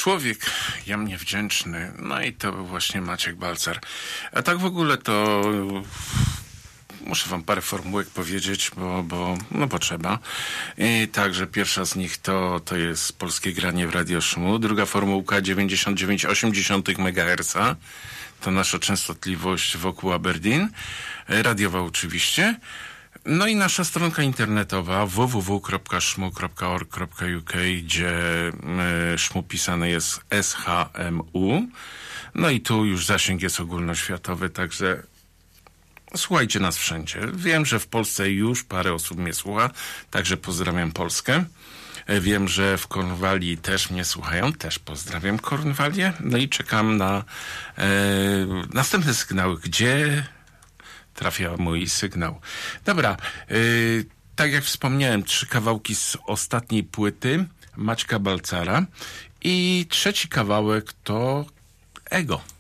Człowiek jam niewdzięczny. No i to był właśnie Maciek Balcar. A tak w ogóle to muszę wam parę formułek powiedzieć, bo trzeba. I także pierwsza z nich to jest polskie granie w Radio Szmu. Druga formułka 99,8 MHz. To nasza częstotliwość wokół Aberdeen. Radiowa oczywiście. No i nasza stronka internetowa www.szmu.org.uk, gdzie szmu pisane jest SHMU. No i tu już zasięg jest ogólnoświatowy, także słuchajcie nas wszędzie. Wiem, że w Polsce już parę osób mnie słucha, także pozdrawiam Polskę. Wiem, że w Kornwalii też mnie słuchają, też pozdrawiam Kornwalię. No i czekam na następne sygnały, gdzie trafia mój sygnał. Dobra, tak jak wspomniałem, 3 kawałki z ostatniej płyty Maćka Balcara i trzeci kawałek to Ego.